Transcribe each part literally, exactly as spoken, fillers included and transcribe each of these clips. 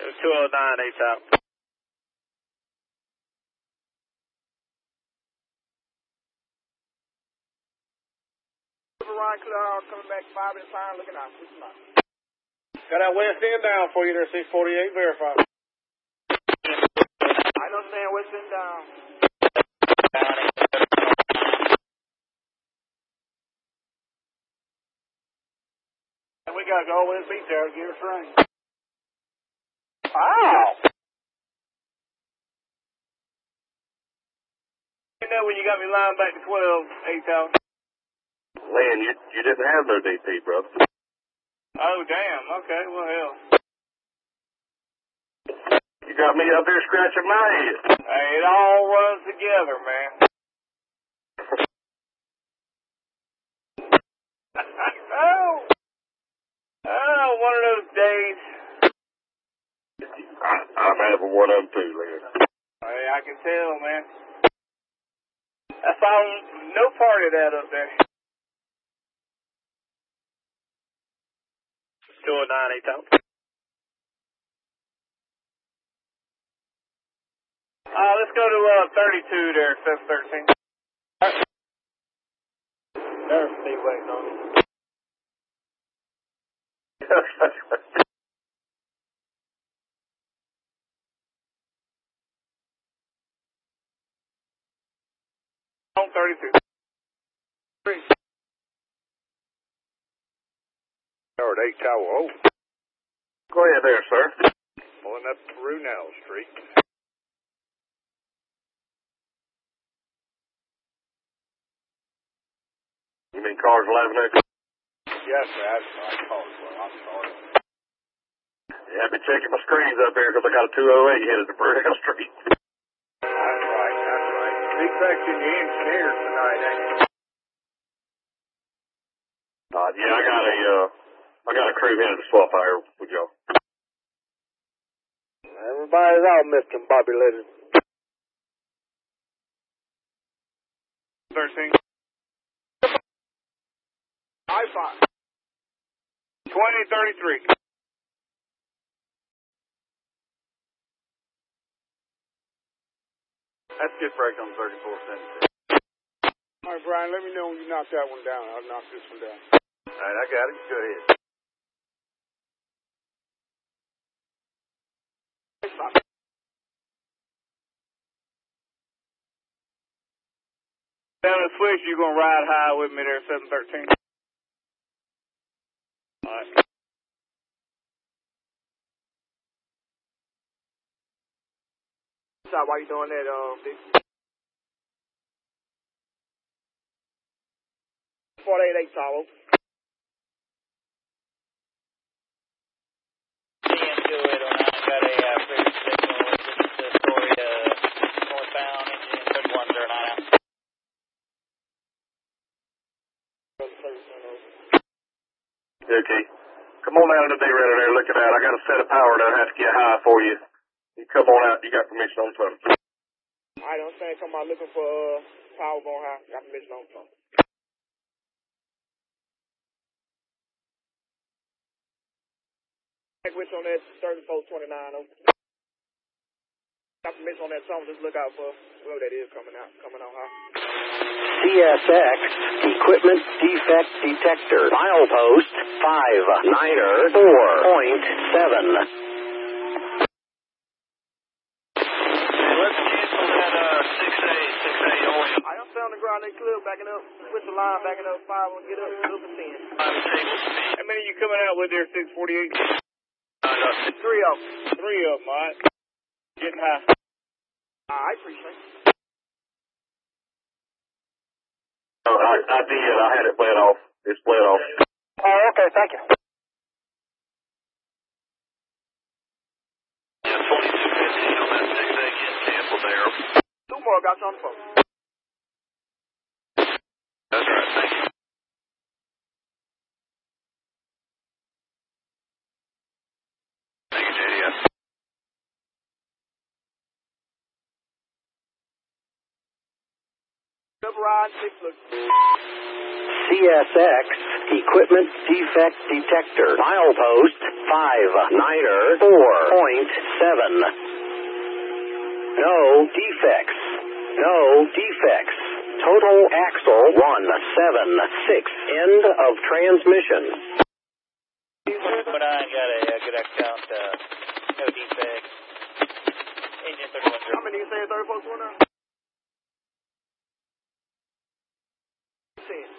two oh nine, eight out. Ryan Clark coming back five at a time, looking out. Listen out. Got that west end down for you there, six forty-eight, verify. I understand west end down. We got to go over this beat there, give us rain. Wow! You know when you got me lying back to twelve, eight out. Lynn, you, you didn't have no D P, brother. Oh, damn. Okay, well, hell. You got me up there scratching my head. Hey, it all runs together, man. oh! Oh, one of those days. I, I'm having one of them too, Lynn. Hey, I can tell, man. I saw no part of that up there. two oh nine, eight out. Uh, let's go to uh, thirty-two there, seven thirteen. There's Steve waiting on you. On thirty-two. Three. Howard eight Tower O. Go ahead there, sir. Pulling up Brunel Street. You mean cars eleven X? Yes, sir. That's my call. I'm sorry. Yeah, I've been checking my screens up here because I got a two oh eight headed to Brunel Street. That's right, that's right. Big section you engineers tonight, ain't you? Uh, yeah, I got a, uh, I got a crew headed to swap hire with y'all. Everybody's all Mister Bobby Leonard. thirteen. I five. twenty thirty-three. That's good break on thirty-four seventy-six. All right, Brian, let me know when you knock that one down. I'll knock this one down. All right, I got it. Go ahead. Down the switch, you going to ride high with me there, seven thirteen. All right. Stop, why you doing that, uh, Vic? forty-eight, eight Tower. C M two eight oh nine got a uh, clear signal. This is the story, uh, northbound, engine thirty-one zero nine out. Okay. Come on out of the derailleur there, look at that. I got a set of power that I have to get high for you. You come on out, you got permission on the phone. I don't understand. Come out looking for uh, power going high. Got permission on the phone. Which on that thirty-four twenty-nine. Oh. Got permission on that song. Just look out for whoever that is coming out, coming on high. C S X Equipment Defect Detector. Milepost five niner four point seven. Let's cancel that uh, six A, six A only. I don't stay on the ground. They clear, backing up. Switch the line, backing up. Five, one, get up. Look for ten. How many you coming out with there, six forty-eight? Uh, no, Three of them. Three of them, all right. Getting high. I appreciate it. Oh, I, I did. I had it bled off. It's bled off. Oh, okay. Thank you. yeah, twenty-two fifteen on that six A getting canceled there. Two more. Got you on the phone. That's right, thank you. Thank you, J D S. Double ride, six look. C S X equipment defect detector. Milepost five niner four point seven. No defects. No defects. Total axle one seven six. End of transmission. But I got a uh, good account, uh, no defects. Engine thirty-one zero. How many you say thirty-four twenty? Ten.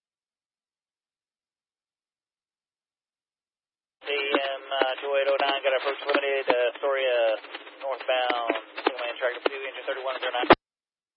C M uh, two eight oh nine got approach limited, uh, Astoria northbound, single man tractor two, engine thirty-one zero nine.